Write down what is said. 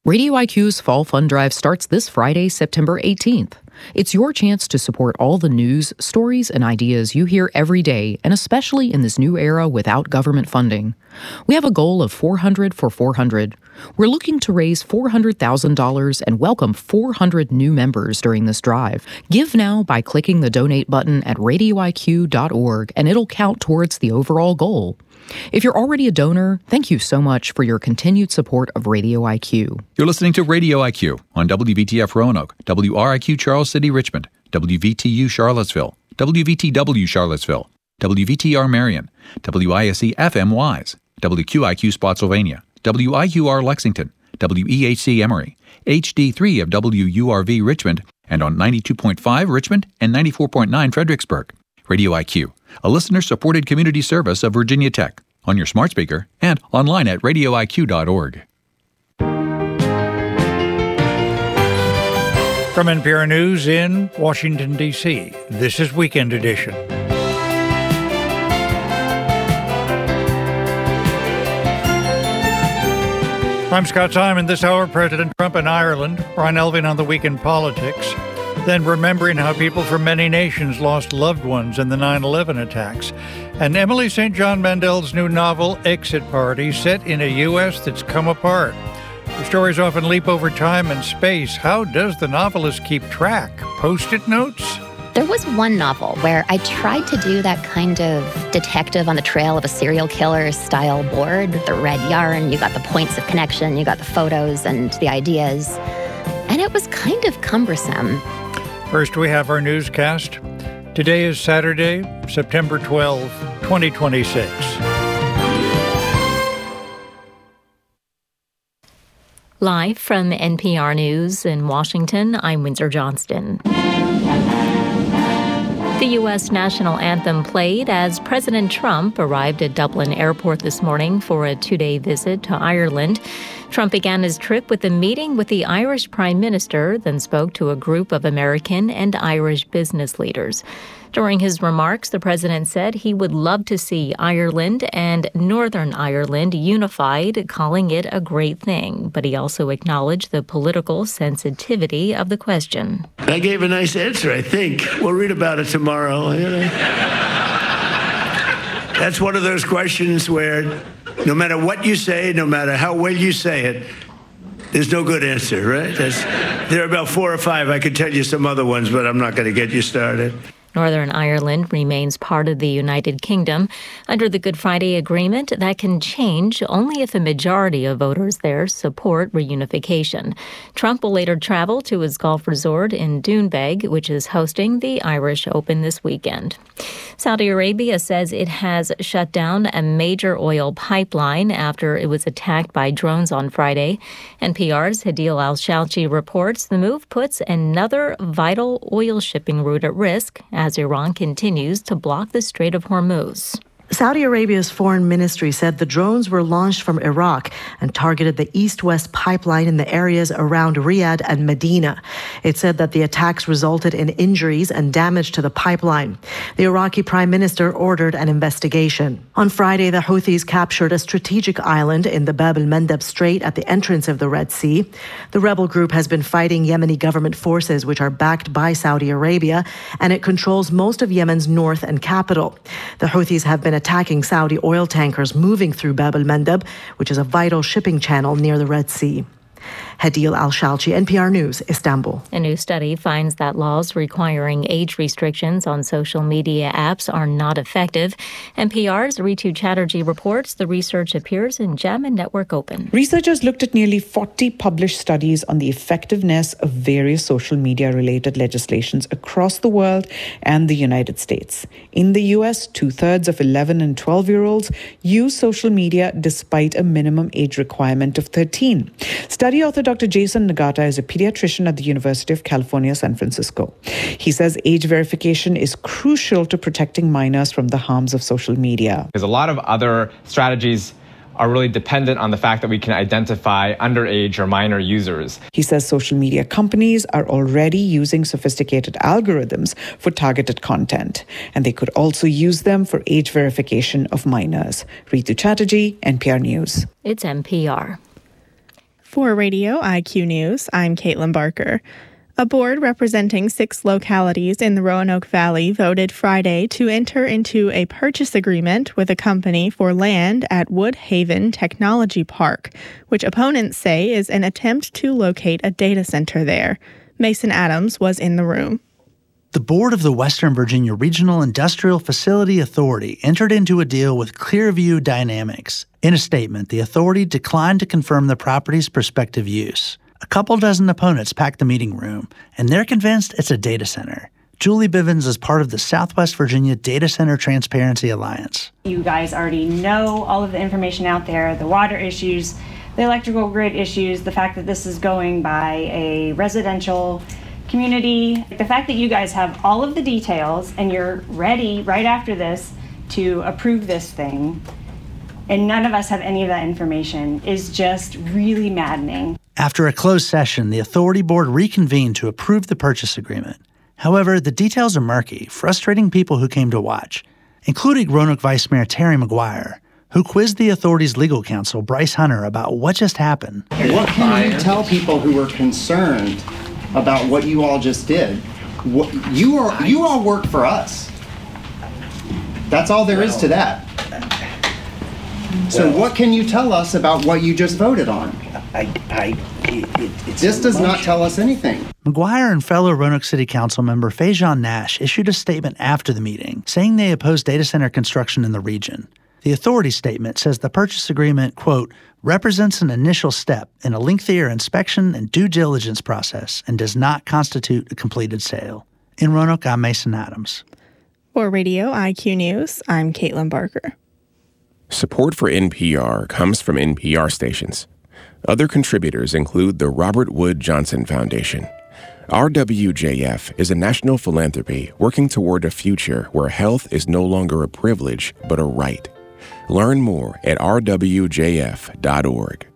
Radio IQ's Fall Fund Drive starts this Friday, September 18th. It's your chance to support all the news, stories, and ideas you hear every day, and especially in this new era without government funding. We have a goal of 400 for 400. We're looking to raise $400,000 and welcome 400 new members during this drive. Give now by clicking the donate button at radioiq.org, and it'll count towards the overall goal. If you're already a donor, thank you so much for your continued support of Radio IQ. You're listening to Radio IQ on WVTF Roanoke, WRIQ Charles City Richmond, WVTU Charlottesville, WVTW Charlottesville, WVTR Marion, WISE FM Wise, WQIQ Spotsylvania, WIUR Lexington, WEHC Emory, HD3 of WURV Richmond, and on 92.5 Richmond and 94.9 Fredericksburg. Radio IQ, a listener-supported community service of Virginia Tech, on your smart speaker and online at radioiq.org. From NPR News in Washington, D.C., this is Weekend Edition. I'm Scott Simon. This hour, President Trump in Ireland, Brian Elvin on the Week in Politics, then remembering how people from many nations lost loved ones in the 9/11 attacks, and Emily St. John Mandel's new novel, Exit Party, set in a U.S. that's come apart. The stories often leap over time and space. How does the novelist keep track? Post-it notes? There was one novel where I tried to do that kind of detective on the trail of a serial killer style board. The red yarn, you got the points of connection, you got the photos and the ideas. And it was kind of cumbersome. First, we have our newscast. Today is Saturday, September 12, 2026. Live from NPR News in Washington, I'm Windsor Johnston. The U.S. national anthem played as President Trump arrived at Dublin Airport this morning for a two-day visit to Ireland. Trump began his trip with a meeting with the Irish Prime Minister, then spoke to a group of American and Irish business leaders. During his remarks, the president said he would love to see Ireland and Northern Ireland unified, calling it a great thing. But he also acknowledged the political sensitivity of the question. I gave a nice answer, I think. We'll read about it tomorrow. That's one of those questions where no matter what you say, no matter how well you say it, there's no good answer, right? There are about 4 or 5. I could tell you some other ones, but I'm not going to get you started. Northern Ireland remains part of the United Kingdom. Under the Good Friday Agreement, that can change only if a majority of voters there support reunification. Trump will later travel to his golf resort in Doonbeg, which is hosting the Irish Open this weekend. Saudi Arabia says it has shut down a major oil pipeline after it was attacked by drones on Friday. NPR's Hadil Al-Shalchi reports the move puts another vital oil shipping route at risk as Iran continues to block the Strait of Hormuz. Saudi Arabia's foreign ministry said the drones were launched from Iraq and targeted the east-west pipeline in the areas around Riyadh and Medina. It said that the attacks resulted in injuries and damage to the pipeline. The Iraqi prime minister ordered an investigation. On Friday, the Houthis captured a strategic island in the Bab el-Mandeb Strait at the entrance of the Red Sea. The rebel group has been fighting Yemeni government forces, which are backed by Saudi Arabia, and it controls most of Yemen's north and capital. The Houthis have been attacking Saudi oil tankers moving through Bab el-Mandeb, which is a vital shipping channel near the Red Sea. Hadil Al-Shalchi, NPR News, Istanbul. A new study finds that laws requiring age restrictions on social media apps are not effective. NPR's Ritu Chatterjee reports the research appears in JAMA Network Open. Researchers looked at nearly 40 published studies on the effectiveness of various social media-related legislations across the world and the United States. In the U.S., 2/3 of 11 and 12-year-olds use social media despite a minimum age requirement of 13. Study author Dr. Jason Nagata is a pediatrician at the University of California, San Francisco. He says age verification is crucial to protecting minors from the harms of social media. Because a lot of other strategies are really dependent on the fact that we can identify underage or minor users. He says social media companies are already using sophisticated algorithms for targeted content, and they could also use them for age verification of minors. Ritu Chatterjee, NPR News. It's NPR. For Radio IQ News, I'm Caitlin Barker. A board representing 6 localities in the Roanoke Valley voted Friday to enter into a purchase agreement with a company for land at Woodhaven Technology Park, which opponents say is an attempt to locate a data center there. Mason Adams was in the room. The board of the Western Virginia Regional Industrial Facility Authority entered into a deal with Clearview Dynamics. In a statement, the authority declined to confirm the property's prospective use. A couple dozen opponents packed the meeting room, and they're convinced it's a data center. Julie Bivens is part of the Southwest Virginia Data Center Transparency Alliance. You guys already know all of the information out there, the water issues, the electrical grid issues, the fact that this is going by a residential community. The fact that you guys have all of the details and you're ready right after this to approve this thing, and none of us have any of that information, is just really maddening. After a closed session, the authority board reconvened to approve the purchase agreement. However, the details are murky, frustrating people who came to watch, including Roanoke Vice Mayor Terry McGuire, who quizzed the authority's legal counsel, Bryce Hunter, about what just happened. What can you tell people who are concerned about what you all just did? You all work for us. That's all there is to that. So what can you tell us about what you just voted on? This does not tell us anything. McGuire and fellow Roanoke City Council member Fajon Nash issued a statement after the meeting, saying they oppose data center construction in the region. The authority statement says the purchase agreement, quote, represents an initial step in a lengthier inspection and due diligence process and does not constitute a completed sale. In Roanoke, I'm Mason Adams. For Radio IQ News, I'm Caitlin Barker. Support for NPR comes from NPR stations. Other contributors include the Robert Wood Johnson Foundation. RWJF is a national philanthropy working toward a future where health is no longer a privilege, but a right. Learn more at rwjf.org.